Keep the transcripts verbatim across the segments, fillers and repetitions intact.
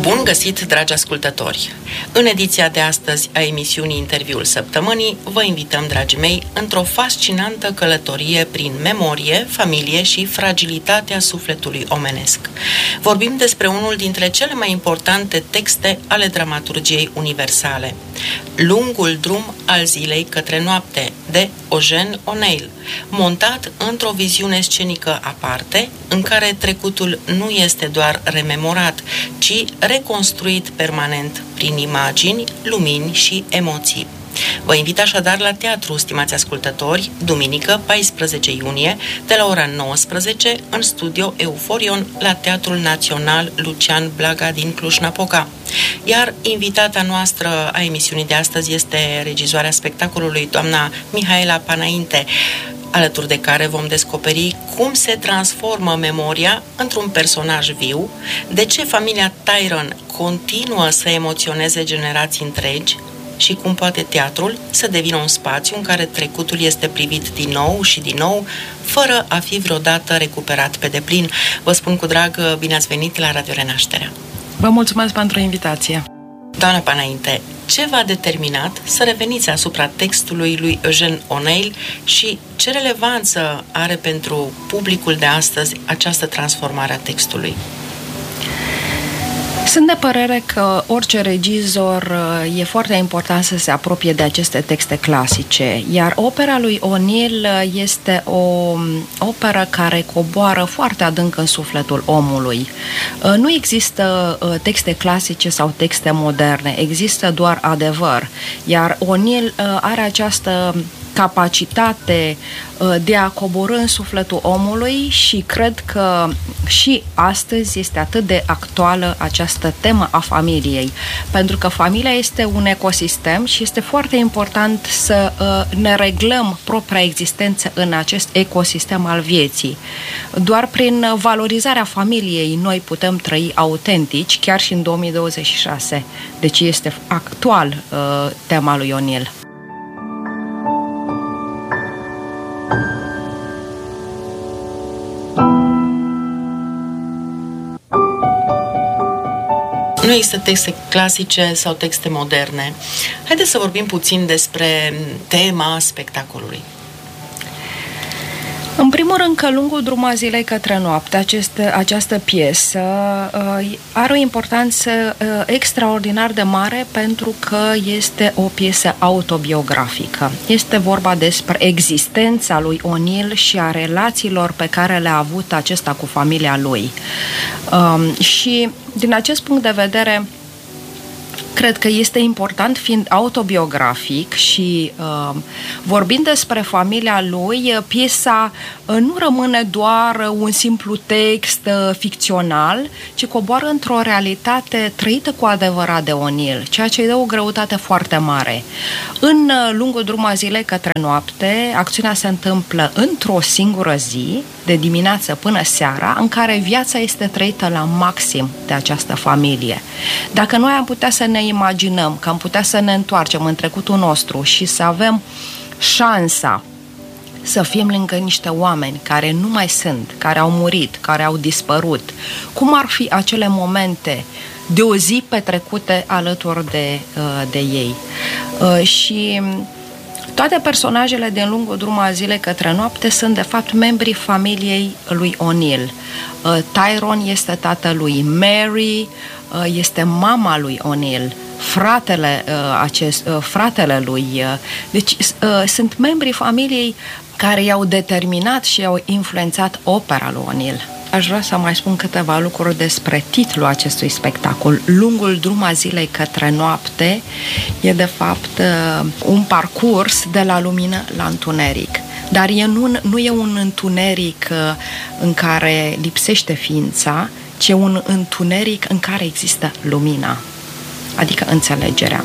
Bun găsit, dragi ascultători! În ediția de astăzi a emisiunii Interviul Săptămânii, vă invităm, dragii mei, într-o fascinantă călătorie prin memorie, familie și fragilitatea sufletului omenesc. Vorbim despre unul dintre cele mai importante texte ale dramaturgiei universale, Lungul drum al zilei către noapte, de Eugene O'Neill, montat într-o viziune scenică aparte, în care trecutul nu este doar rememorat, ci reconstruit permanent prin imagini, lumini și emoții. Vă invit așadar la teatru, stimați ascultători, duminică, paisprezece iunie, de la ora nouăsprezece, în studio Euforion, la Teatrul Național Lucian Blaga din Cluj-Napoca. Iar invitata noastră a emisiunii de astăzi este regizoarea spectacolului, doamna Mihaela Panainte, alături de care vom descoperi cum se transformă memoria într-un personaj viu, de ce familia Tyrone continuă să emoționeze generații întregi și cum poate teatrul să devină un spațiu în care trecutul este privit din nou și din nou, fără a fi vreodată recuperat pe deplin. Vă spun cu drag, bine ați venit la Radio Renașterea. Vă mulțumesc pentru invitație. Doamna Panainte, ce v-a determinat să reveniți asupra textului lui Eugene O'Neill și ce relevanță are pentru publicul de astăzi această transformare a textului? Sunt de părere că orice regizor e foarte important să se apropie de aceste texte clasice, iar opera lui O'Neill este o operă care coboară foarte adânc în sufletul omului. Nu există texte clasice sau texte moderne, există doar adevăr, iar O'Neill are această capacitate de a coborî în sufletul omului și cred că și astăzi este atât de actuală această temă a familiei, pentru că familia este un ecosistem și este foarte important să ne reglăm propria existență în acest ecosistem al vieții. Doar prin valorizarea familiei noi putem trăi autentici, chiar și în două mii douăzeci și șase. Deci este actual tema lui O'Neill. Nu există texte clasice sau texte moderne. Haideți să vorbim puțin despre tema spectacolului. În primul rând că Lungul drum al zilei către noapte, aceste, această piesă uh, are o importanță uh, extraordinar de mare pentru că este o piesă autobiografică. Este vorba despre existența lui O'Neill și a relațiilor pe care le-a avut acesta cu familia lui. Uh, și din acest punct de vedere, cred că este important, fiind autobiografic și uh, vorbind despre familia lui, piesa uh, nu rămâne doar un simplu text uh, ficțional, ci coboară într-o realitate trăită cu adevărat de O'Neill, ceea ce îi dă o greutate foarte mare. În uh, Lungul drum al zilei către noapte, acțiunea se întâmplă într-o singură zi, de dimineață până seara, în care viața este trăită la maxim de această familie. Dacă noi am putea să ne imaginăm că am putea să ne întoarcem în trecutul nostru și să avem șansa să fim lângă niște oameni care nu mai sunt, care au murit, care au dispărut, cum ar fi acele momente de o zi petrecute alături de, de ei? Și toate personajele din Lungul drum al zilei către noapte sunt de fapt membrii familiei lui O'Neill. Tyrone este tatălui, Mary este mama lui O'Neill, fratele, acest, fratele lui. Deci sunt membrii familiei care i-au determinat și i-au influențat opera lui O'Neill. Aș vrea să mai spun câteva lucruri despre titlul acestui spectacol. Lungul drum al zilei către noapte e de fapt un parcurs de la lumină la întuneric. Dar e nu, nu e un întuneric în care lipsește ființa, ci e un întuneric în care există lumina, adică înțelegerea.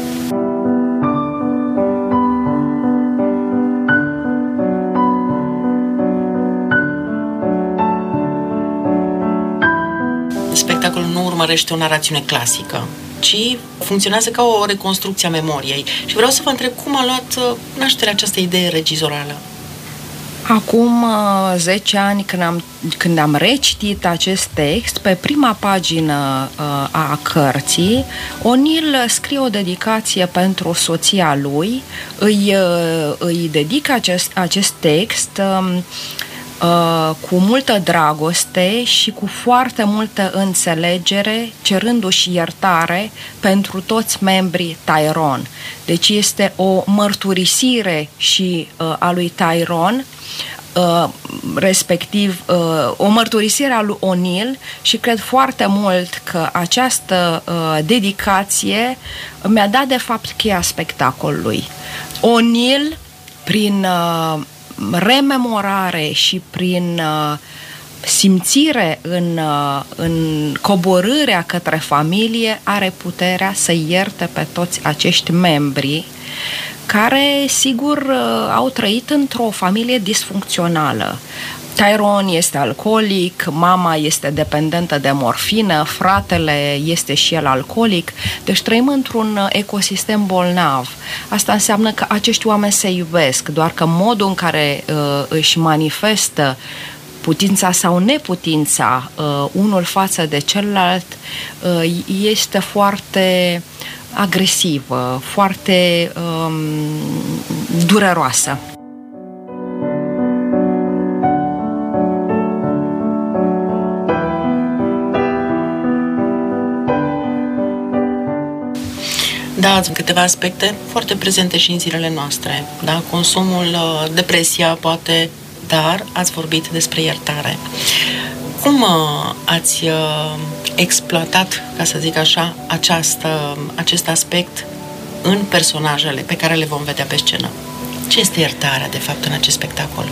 Spectacolul nu urmărește o narațiune clasică, ci funcționează ca o reconstrucție a memoriei. Și vreau să vă întreb cum a luat nașterea această idee regizorală. Acum zece ani, când am, când am recitit acest text, pe prima pagină uh, a cărții, O'Neill scrie o dedicație pentru soția lui, îi, uh, îi dedică acest, acest text uh, uh, cu multă dragoste și cu foarte multă înțelegere, cerându-și iertare pentru toți membrii Tyrone. Deci este o mărturisire și uh, a lui Tyrone, Uh, respectiv uh, o mărturisire a lui O'Neill, și cred foarte mult că această uh, dedicație mi-a dat de fapt cheia spectacolului. O'Neill, prin uh, rememorare și prin uh, simțire în, uh, în coborârea către familie, are puterea să ierte pe toți acești membri care, sigur, au trăit într-o familie disfuncțională. Tyrone este alcoolic, mama este dependentă de morfină, fratele este și el alcoolic, deci trăim într-un ecosistem bolnav. Asta înseamnă că acești oameni se iubesc, doar că modul în care uh, își manifestă putința sau neputința uh, unul față de celălalt uh, este foarte agresivă, foarte um, dureroasă. Da, câteva aspecte foarte prezente și în zilele noastre. Da? Consumul, depresia, poate, dar ați vorbit despre iertare. Cum ați exploatat, ca să zic așa, această, acest aspect în personajele pe care le vom vedea pe scenă? Ce este iertarea, de fapt, în acest spectacol?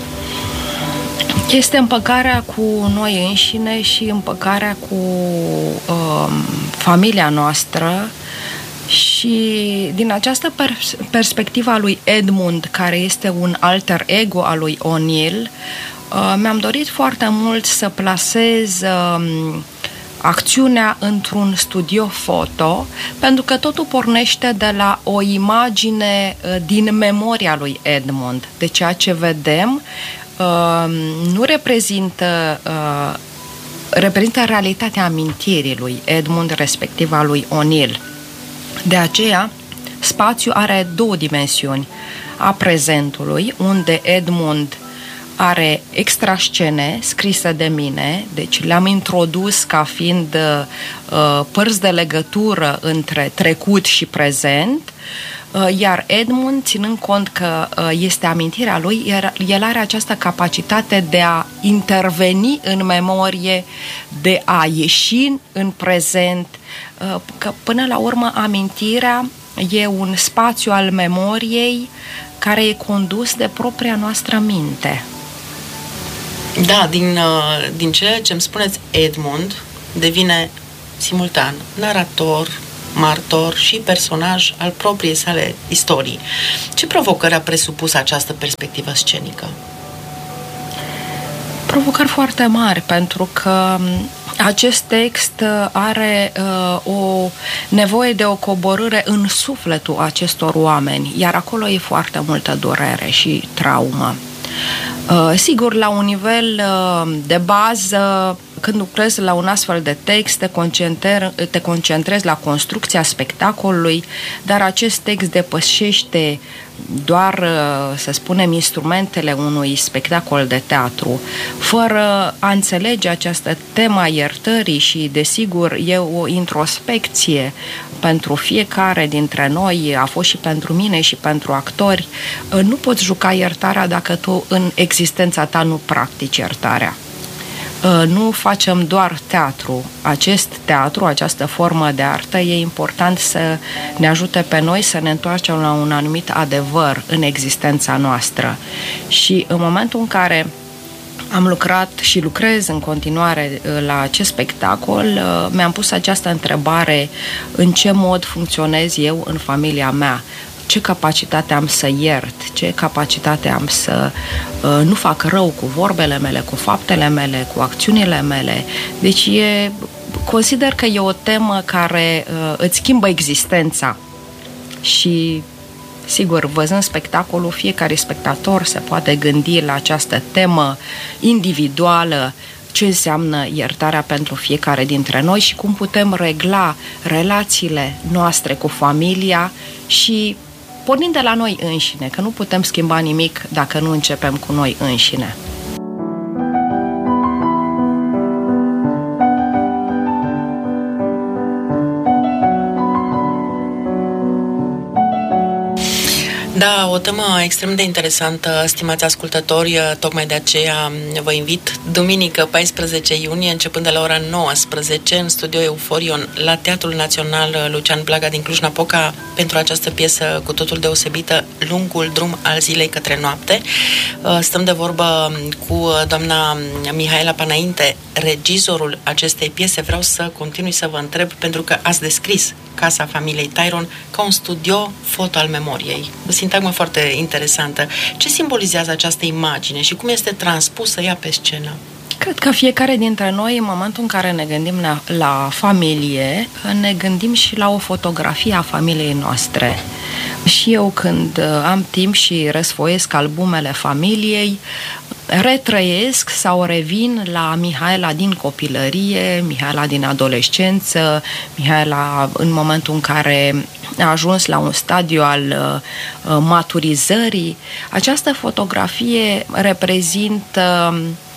Este împăcarea cu noi înșine și împăcarea cu uh, familia noastră. Și din această pers- perspectivă a lui Edmund, care este un alter ego al lui O'Neill, uh, mi-am dorit foarte mult să plasez uh, acțiunea într-un studio foto, pentru că totul pornește de la o imagine uh, din memoria lui Edmund. De ceea ce vedem uh, nu reprezintă uh, reprezintă realitatea amintirii lui Edmund, respectiv a lui O'Neill. De aceea, spațiul are două dimensiuni. A prezentului, unde Edmund are extrascene scrise de mine, deci le-am introdus ca fiind uh, părți de legătură între trecut și prezent, uh, iar Edmund, ținând cont că uh, este amintirea lui, el, el are această capacitate de a interveni în memorie, de a ieși în prezent, uh, că până la urmă amintirea e un spațiu al memoriei care e condus de propria noastră minte. Da, din, din ceea ce îmi spuneți, Edmund devine simultan narator, martor și personaj al propriei sale istorii. Ce provocări a presupus această perspectivă scenică? Provocări foarte mari, pentru că acest text are uh, o nevoie de o coborâre în sufletul acestor oameni, iar acolo e foarte multă durere și traumă. Uh, sigur, la un nivel uh, de bază, când lucrezi la un astfel de text, te, concentri, te concentrezi la construcția spectacolului, dar acest text depășește doar, uh, să spunem, instrumentele unui spectacol de teatru. Fără a înțelege această temă a iertării și, desigur, e o introspecție pentru fiecare dintre noi, a fost și pentru mine și pentru actori, nu poți juca iertarea dacă tu în existența ta nu practici iertarea. Nu facem doar teatru. Acest teatru, această formă de artă, e important să ne ajute pe noi să ne întoarcem la un anumit adevăr în existența noastră. Și în momentul în care am lucrat și lucrez în continuare la acest spectacol, mi-am pus această întrebare: în ce mod funcționez eu în familia mea? Ce capacitate am să iert? Ce capacitate am să uh, nu fac rău cu vorbele mele, cu faptele mele, cu acțiunile mele? Deci e, consider că e o temă care uh, îți schimbă existența și Sigur, văzând spectacolul, fiecare spectator se poate gândi la această temă individuală, ce înseamnă iertarea pentru fiecare dintre noi și cum putem regla relațiile noastre cu familia și pornind de la noi înșine, că nu putem schimba nimic dacă nu începem cu noi înșine. Da, o temă extrem de interesantă, stimați ascultători, tocmai de aceea vă invit duminică paisprezece iunie, începând de la ora nouăsprezece, în studio Euforion, la Teatrul Național Lucian Blaga din Cluj-Napoca, pentru această piesă cu totul deosebită, Lungul drum al zilei către noapte. Stăm de vorbă cu doamna Mihaela Panainte, regizorul acestei piese. Vreau să continui să vă întreb, pentru că ați descris casa familiei Tyrone ca un studio foto al memoriei. O sintagmă foarte interesantă. Ce simbolizează această imagine și cum este transpusă ea pe scenă? Cred că fiecare dintre noi, în momentul în care ne gândim la, la familie, ne gândim și la o fotografie a familiei noastre. Și eu, când am timp și răsfoiesc albumele familiei, retrăiesc sau revin la Mihaela din copilărie, Mihaela din adolescență, Mihaela în momentul în care a ajuns la un stadiu al uh, maturizării. Această fotografie reprezintă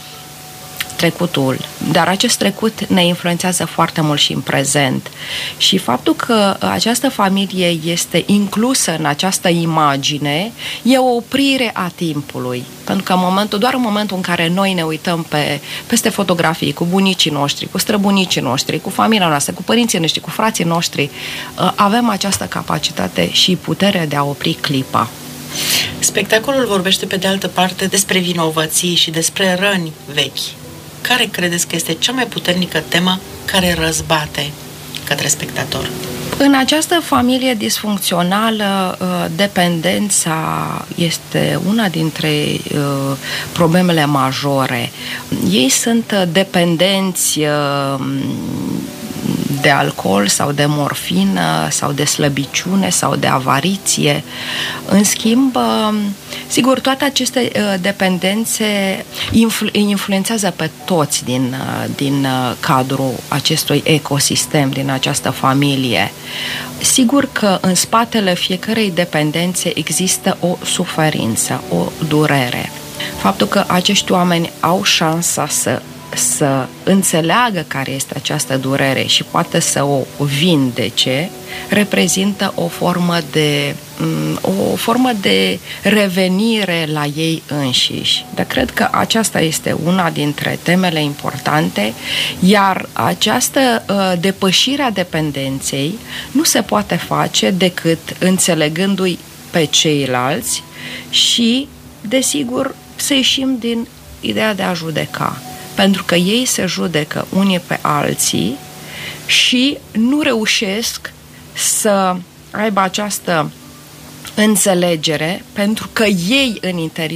trecutul, dar acest trecut ne influențează foarte mult și în prezent. Și faptul că această familie este inclusă în această imagine e o oprire a timpului. Pentru că în momentul, doar în momentul în care noi ne uităm pe, peste fotografii cu bunicii noștri, cu străbunicii noștri, cu familia noastră, cu părinții noștri, cu frații noștri, avem această capacitate și putere de a opri clipa. Spectacolul vorbește pe de altă parte despre vinovății și despre răni vechi. Care credeți că este cea mai puternică temă care răzbate către spectator? În această familie disfuncțională, dependența este una dintre problemele majore. Ei sunt dependenți de alcool sau de morfină sau de slăbiciune sau de avariție. În schimb, sigur, toate aceste dependențe influ- influențează pe toți din, din cadrul acestui ecosistem, din această familie. Sigur că în spatele fiecărei dependențe există o suferință, o durere. Faptul că acești oameni au șansa să să înțeleagă care este această durere și poate să o vindece, reprezintă o formă de o formă de revenire la ei înșiși. Dar cred că aceasta este una dintre temele importante, iar această uh, depășire a dependenței nu se poate face decât înțelegându-i pe ceilalți și, desigur, să ieșim din ideea de a judeca. Pentru că ei se judecă unii pe alții și nu reușesc să aibă această înțelegere, pentru că ei în interior